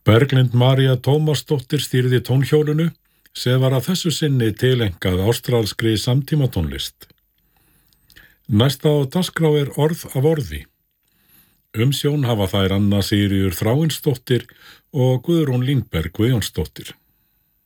Berglind María Tómasdóttir stýrði tónhjólinu, sem var að þessu sinni tileinkað ástralskri samtímatónlist. Næsta á dagskrá orð af orði. Umsjón hafa þær Anna Sigríður Þráinsdóttir og Guðrún Línberg Guðjónsdóttir.